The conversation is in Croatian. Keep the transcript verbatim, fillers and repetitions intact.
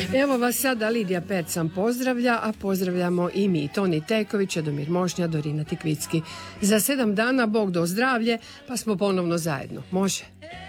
Evo vas sada Lidija Percan pozdravlja, a pozdravljamo i mi Toni Teković, Edomir Mošnja, Dorina Tikvicki. Za sedam dana Bog do zdravlje, pa smo ponovno zajedno. Može?